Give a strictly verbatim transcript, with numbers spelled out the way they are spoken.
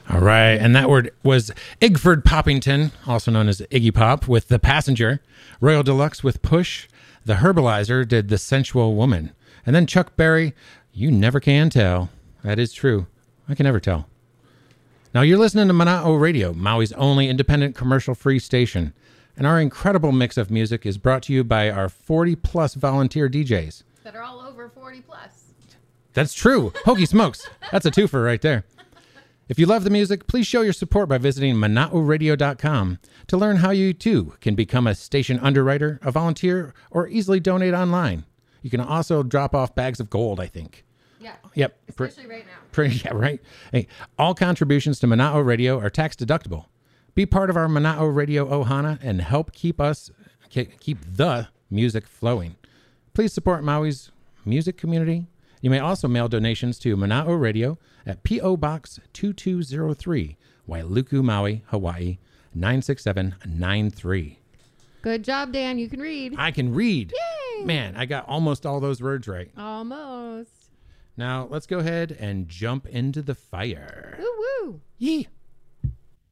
All right, and that word was Igford Poppington, also known as Iggy Pop, with The Passenger. Royal Deluxe with Push. The Herbalizer did The Sensual Woman. And then Chuck Berry, You Never Can Tell. That is true. I can never tell. Now you're listening to Mana'o Radio, Maui's only independent commercial-free station. And our incredible mix of music is brought to you by our forty-plus volunteer D Js. That are all over forty plus. That's true. Hokey smokes. That's a twofer right there. If you love the music, please show your support by visiting mana'o radio dot com to learn how you, too, can become a station underwriter, a volunteer, or easily donate online. You can also drop off bags of gold, I think. Yeah. Yep. Especially right now. Pretty, yeah, right. Hey, all contributions to Mana'o Radio are tax deductible. Be part of our Mana'o Radio Ohana and help keep us, keep the music flowing. Please support Maui's music community. You may also mail donations to Mana'o Radio at P O. Box two two zero three, Wailuku, Maui, Hawaii, nine six seven nine three. Good job, Dan. You can read. I can read. Yay! Man, I got almost all those words right. Almost. Now, let's go ahead and jump into the fire. Woo woo. Yee.